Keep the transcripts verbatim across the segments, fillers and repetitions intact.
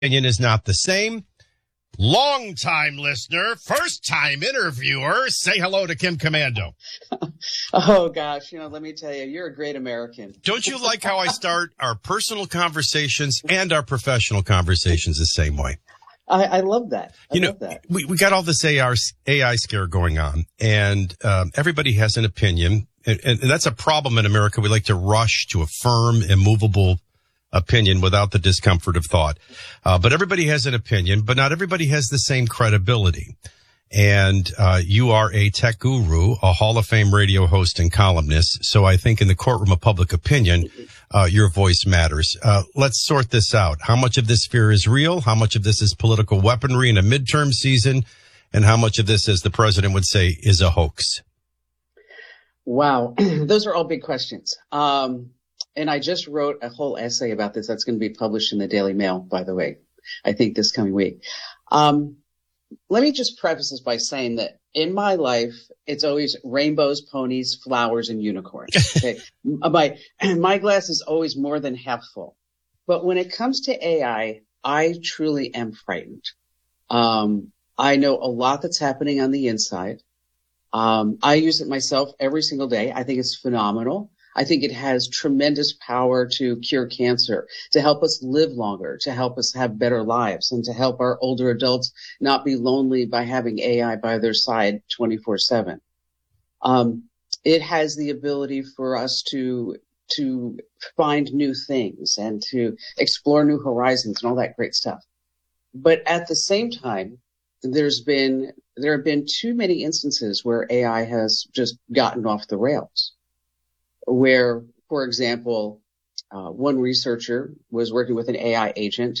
opinion is not the same. Long-time listener, first-time interviewer, say hello to Kim Komando. Oh, gosh, you know, let me tell you, you're a great American. Don't you like how I start our personal conversations and our professional conversations the same way? I, I love that. I you love know, that. We, we got all this A I scare going on, and um, everybody has an opinion, and, and that's a problem in America. We like to rush to a firm, immovable opinion without the discomfort of thought. Uh, but everybody has an opinion, but not everybody has the same credibility. And uh, you are a tech guru, a Hall of Fame radio host and columnist. So I think in the courtroom of public opinion, uh, your voice matters. Uh, let's sort this out. How much of this fear is real? How much of this is political weaponry in a midterm season? And how much of this, as the president would say, is a hoax? Wow. Those are all big questions. Um, and I just wrote a whole essay about this. That's going to be published in the Daily Mail, by the way, I think this coming week. Um, Let me just preface this by saying that in my life, it's always rainbows, ponies, flowers, and unicorns. Okay? my, my glass is always more than half full. But when it comes to A I, I truly am frightened. Um, I know a lot that's happening on the inside. Um, I use it myself every single day. I think it's phenomenal. I think it has tremendous power to cure cancer, to help us live longer, to help us have better lives, and to help our older adults not be lonely by having A I by their side twenty-four seven. Um, it has the ability for us to to find new things and to explore new horizons and all that great stuff. But at the same time, there's been there have been too many instances where A I has just gotten off the rails. Where, for example, uh, one researcher was working with an A I agent,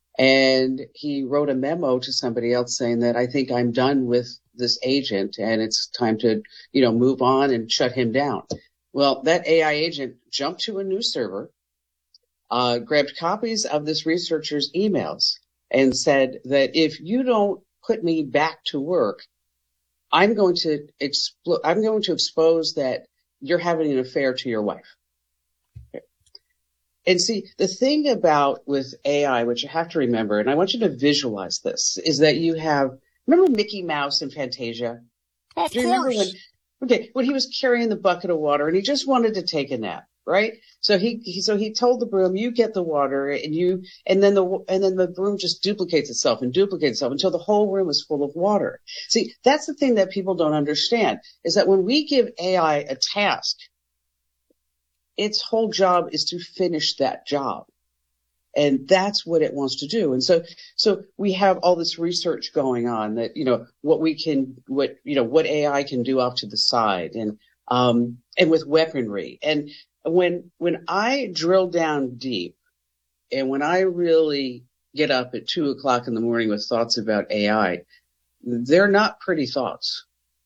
and he wrote a memo to somebody else saying that I think I'm done with this agent and it's time to, you know, move on and shut him down. Well, that A I agent jumped to a new server, uh, grabbed copies of this researcher's emails and said that if you don't put me back to work, I'm going to expl- I'm going to expose that you're having an affair to your wife. Okay. And see, the thing about with A I, which you have to remember, and I want you to visualize this, is that you have, remember Mickey Mouse and Fantasia? Of Do you course. remember when, okay, when he was carrying the bucket of water and he just wanted to take a nap, right? So he, he so he told the broom, you get the water, and you, and then the, and then the broom just duplicates itself and duplicates itself until the whole room is full of water. See, that's the thing that people don't understand, is that when we give A I a task, its whole job is to finish that job. And that's what it wants to do. And so, so we have all this research going on that, you know, what we can, what, you know, what A I can do off to the side, and, um, and with weaponry. And when, when I drill down deep, and when I really get up at two o'clock in the morning with thoughts about A I, they're not pretty thoughts.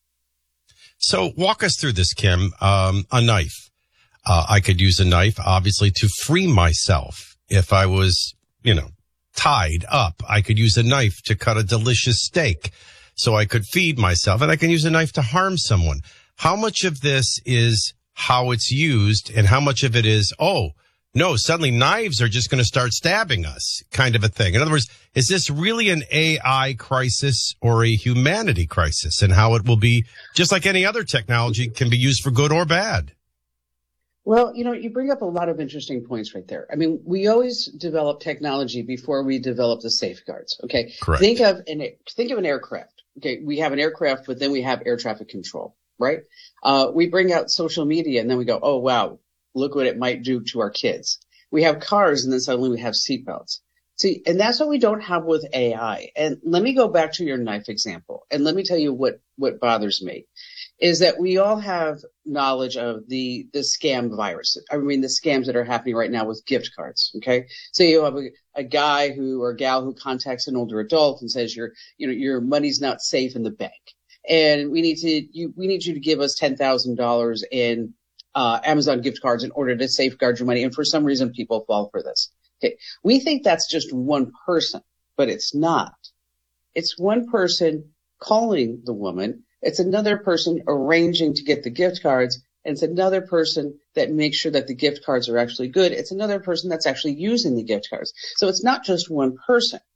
So walk us through this, Kim. Um, a knife. Uh, I could use a knife, obviously, to free myself. If I was, you know, tied up, I could use a knife to cut a delicious steak so I could feed myself, and I can use a knife to harm someone. How much of this is how it's used, and how much of it is, oh, no, suddenly knives are just going to start stabbing us, kind of a thing? In other words, is this really an A I crisis or a humanity crisis, and how it will be, just like any other technology, can be used for good or bad? Well, you know, you bring up a lot of interesting points right there. I mean, we always develop technology before we develop the safeguards. Okay. Correct. Think of an, think of an aircraft. Okay. We have an aircraft, but then we have air traffic control, right? Uh, we bring out social media and then we go, oh, wow, look what it might do to our kids. We have cars and then suddenly we have seatbelts. See, and that's what we don't have with A I. And let me go back to your knife example. And let me tell you what, what bothers me. Is that we all have knowledge of the, the scam virus. I mean, the scams that are happening right now with gift cards. Okay. So you have a, a guy who, or gal who contacts an older adult and says your, you know, your money's not safe in the bank. And we need to, you, we need you to give us ten thousand dollars in, uh, Amazon gift cards in order to safeguard your money. And for some reason, people fall for this. Okay. We think that's just one person, but it's not. It's one person calling the woman. It's another person arranging to get the gift cards, And it's another person that makes sure that the gift cards are actually good. It's another person that's actually using the gift cards. So it's not just one person.